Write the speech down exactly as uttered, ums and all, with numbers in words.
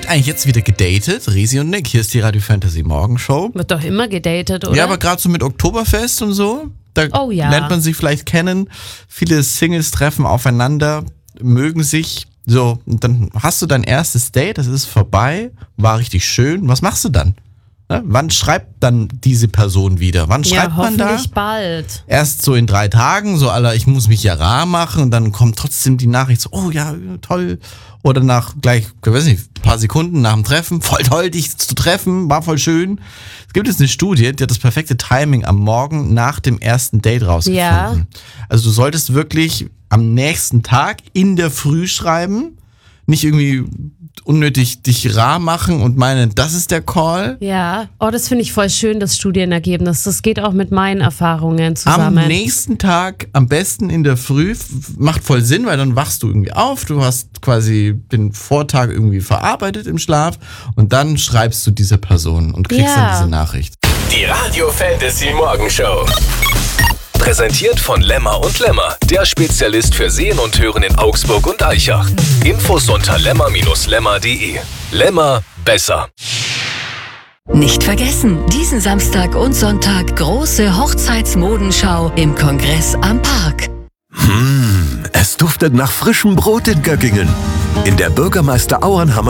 Wird eigentlich jetzt wieder gedatet? Risi und Nick, hier ist die Radio Fantasy Morgenshow. Wird doch immer gedatet, oder? Ja, aber gerade so mit Oktoberfest und so, da Oh ja. lernt man sich vielleicht kennen. Viele Singles treffen aufeinander, mögen sich. So, und dann hast du dein erstes Date, das ist vorbei, war richtig schön. Was machst du dann? Ne? Wann schreibt dann diese Person wieder? Wann ja, schreibt man da? hoffentlich bald. Erst so in drei Tagen, so aller, ich muss mich ja rar machen, und dann kommt trotzdem die Nachricht so, oh ja, toll. Oder nach gleich, ich weiß nicht, ein paar Sekunden nach dem Treffen, voll toll, dich zu treffen, war voll schön. Es gibt jetzt eine Studie, die hat das perfekte Timing am Morgen nach dem ersten Date rausgefunden. Ja. Also du solltest wirklich am nächsten Tag in der Früh schreiben, nicht irgendwie unnötig dich rar machen und meinen, das ist der Call. Ja, oh, das finde ich voll schön, das Studienergebnis. Das geht auch mit meinen Erfahrungen zusammen. Am nächsten Tag, am besten in der Früh, f- macht voll Sinn, weil dann wachst du irgendwie auf, du hast quasi den Vortag irgendwie verarbeitet im Schlaf und dann schreibst du dieser Person und kriegst Ja. dann diese Nachricht. Die Radio Fantasy Morgenshow. Präsentiert von Lemmer und Lemmer, der Spezialist für Sehen und Hören in Augsburg und Aichach. Infos unter lemmer Bindestrich lemmer punkt de. Lemmer, besser. Nicht vergessen, diesen Samstag und Sonntag große Hochzeitsmodenschau im Kongress am Park. Es duftet nach frischem Brot in Göggingen. In der Bürgermeister Auernhammer